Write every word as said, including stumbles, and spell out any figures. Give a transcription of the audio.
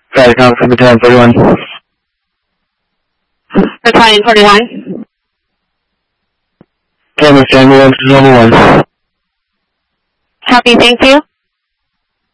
Friday, Conference, Battalion forty-one. Battalion forty-one. Cameron, Tango one to Zone one. Copy, thank you.